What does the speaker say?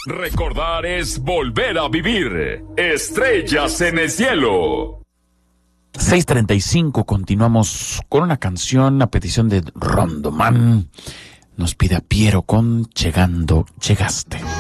Recordar es volver a vivir. Estrellas en el cielo. 6:35, continuamos con una canción a petición de Rondoman. Nos pide a Piero con Llegando, Llegaste.